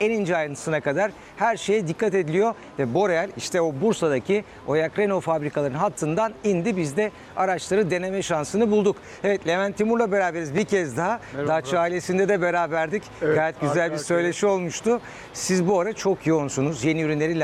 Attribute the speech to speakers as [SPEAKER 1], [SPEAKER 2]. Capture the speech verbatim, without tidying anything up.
[SPEAKER 1] en ince ayrıntısına kadar her şeye dikkat ediliyor ve Boreal işte o Bursa'daki Oyak Renault fabrikalarının hattından indi. Biz de araçları deneme şansını bulduk. Evet, Levent Timur'la beraberiz bir kez daha. Dacia ailesinde de beraberdik.
[SPEAKER 2] Evet,
[SPEAKER 1] Gayet güzel
[SPEAKER 2] harika,
[SPEAKER 1] bir
[SPEAKER 2] harika.
[SPEAKER 1] söyleşi olmuştu. Siz bu ara çok yoğunsunuz. Yeni ürünleri